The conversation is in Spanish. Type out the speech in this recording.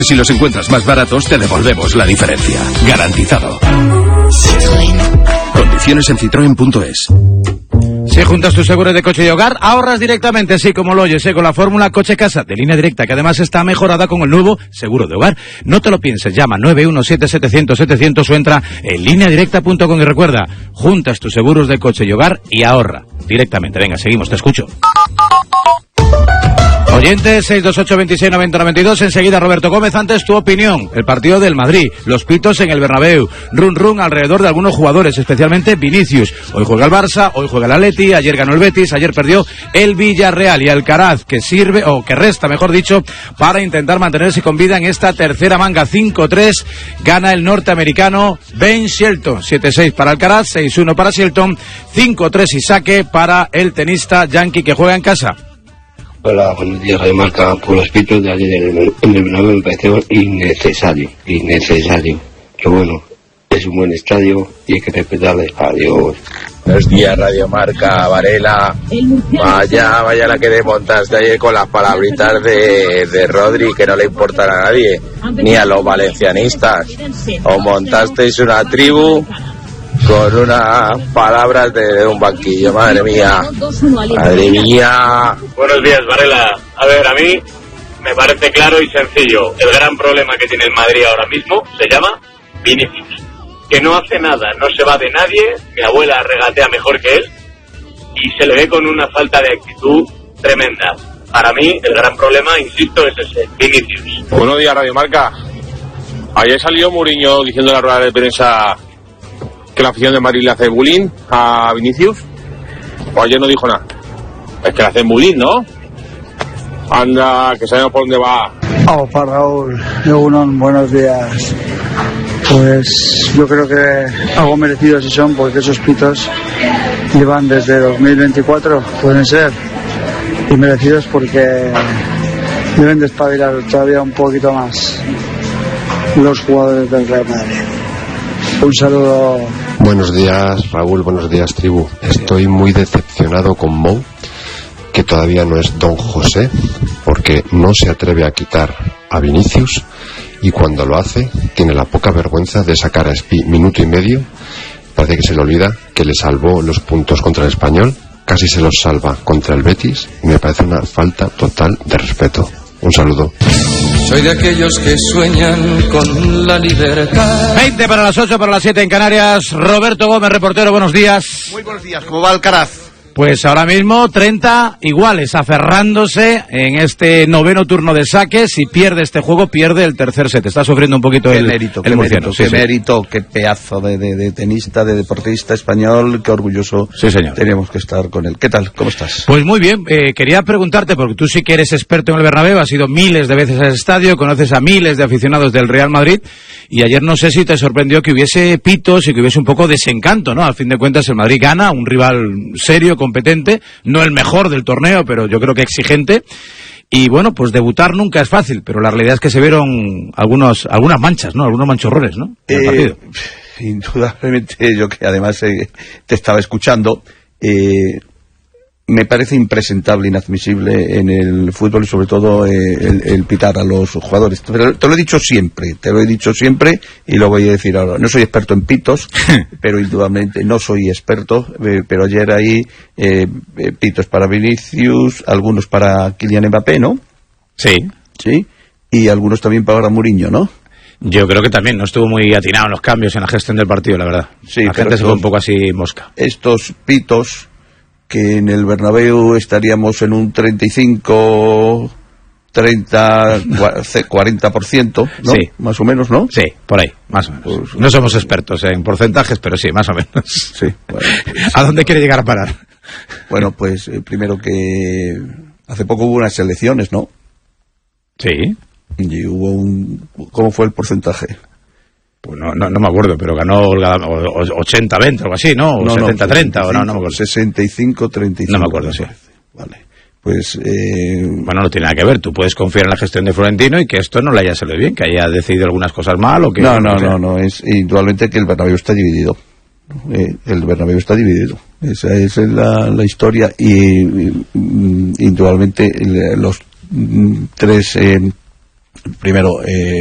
Si los encuentras más baratos, te devolvemos la diferencia. Garantizado. Condiciones en Citroën.es. Si juntas tus seguros de coche y hogar, ahorras directamente, sí, como lo oyes, con la fórmula Coche Casa de Línea Directa, que además está mejorada con el nuevo seguro de hogar. No te lo pienses, llama 917-700-700 o entra en lineadirecta.com y recuerda, juntas tus seguros de coche y hogar y ahorra directamente. Venga, seguimos, te escucho. Oyentes, 628-26-90-92, enseguida Roberto Gómez. Antes tu opinión, el partido del Madrid, los pitos en el Bernabéu, run alrededor de algunos jugadores, especialmente Vinicius. Hoy juega el Barça, hoy juega el Atleti, ayer ganó el Betis, ayer perdió el Villarreal y Alcaraz, que sirve, o que resta, mejor dicho, para intentar mantenerse con vida en esta tercera manga. 5-3, gana el norteamericano Ben Shelton, 7-6 para Alcaraz, 6-1 para Shelton, 5-3 y saque para el tenista yankee que juega en casa. Hola, buenos días, Radio Marca. Por los pitos de ayer en el Bernabéu me pareció innecesario. Pero bueno, es un buen estadio y hay que respetarle. Adiós. Buenos días, Radio Marca, Varela. Vaya la que desmontaste ayer con las palabritas de Rodri, que no le importan a nadie, ni a los valencianistas. Os montasteis una tribu con unas palabras de un banquillo, madre mía. Buenos días, Varela. A ver, a mí me parece claro y sencillo. El gran problema que tiene el Madrid ahora mismo se llama Vinicius, que no hace nada, no se va de nadie. Mi abuela regatea mejor que él y se le ve con una falta de actitud tremenda. Para mí el gran problema, insisto, es ese, Vinicius. Buenos días, Radio Marca. Ayer salió Mourinho diciendo en la rueda de prensa que la afición de Madrid le hace bullying a Vinicius. O ayer no dijo nada. Es que le hacen bullying, ¿no? Anda, que sabemos por dónde va. Para Raúl, buenos días. Pues yo creo que algo merecido si son, porque esos pitos llevan desde 2024, pueden ser, y merecidos porque deben de espabilar todavía un poquito más los jugadores del Real Madrid. Un saludo. Buenos días, Raúl, buenos días, tribu. Estoy muy decepcionado con Mou, que todavía no es Don José, porque no se atreve a quitar a Vinicius, y cuando lo hace tiene la poca vergüenza de sacar a Espi minuto y medio. Parece que se le olvida que le salvó los puntos contra el Español, casi se los salva contra el Betis, y me parece una falta total de respeto. Un saludo. Soy de aquellos que sueñan con la libertad. 20 para las 8, para las 7 en Canarias. Roberto Gómez, reportero, buenos días. Muy buenos días, ¿cómo va Alcaraz? Pues ahora mismo 30 iguales, aferrándose en este noveno turno de saques. Si pierde este juego, pierde el tercer set. Está sufriendo un poquito el murciano. Qué mérito, qué pedazo de tenista, de deportista español, qué orgulloso. Sí, señor. Tenemos que estar con él. ¿Qué tal? ¿Cómo estás? Pues muy bien, quería preguntarte, porque tú sí que eres experto en el Bernabéu, has ido miles de veces al estadio, conoces a miles de aficionados del Real Madrid, y ayer no sé si te sorprendió que hubiese pitos y que hubiese un poco desencanto, ¿no? Al fin de cuentas el Madrid gana, un rival serio, competente, no el mejor del torneo, pero yo creo que exigente. Y bueno, pues debutar nunca es fácil, pero la realidad es que se vieron algunas manchas, ¿no? Algunos manchorrones, ¿no? En el partido. Indudablemente, yo que además te estaba escuchando, me parece impresentable, inadmisible en el fútbol y sobre todo el pitar a los jugadores. Pero te lo he dicho siempre y lo voy a decir ahora. No soy experto en pitos, pero indudablemente no soy experto, pero ayer ahí pitos para Vinicius, algunos para Kylian Mbappé, ¿no? Sí. Sí, y algunos también para Mourinho, ¿no? Yo creo que también no estuvo muy atinado en los cambios en la gestión del partido, la verdad. Sí, la gente se fue un poco así mosca. Estos pitos, que en el Bernabéu estaríamos en un 35, 30, 40%, ¿no? Sí. Más o menos, ¿no? Sí, por ahí, más o menos. Pues, no somos expertos en porcentajes, pero sí, más o menos. Sí. Bueno, pues, ¿a dónde quiere llegar a parar? Bueno, pues primero que hace poco hubo unas elecciones, ¿no? Sí. Y hubo ¿cómo fue el porcentaje? Pues no me acuerdo, pero ganó 80-20, algo así, ¿no? O 70-30, o no me acuerdo. 65-35. No me acuerdo, sí. Vale. Pues, bueno, no tiene nada que ver. Tú puedes confiar en la gestión de Florentino y que esto no le haya salido bien, que haya decidido algunas cosas mal o que... No. Es indudablemente que el Bernabéu está dividido. El Bernabéu está dividido. Esa es la historia y indudablemente los tres primero,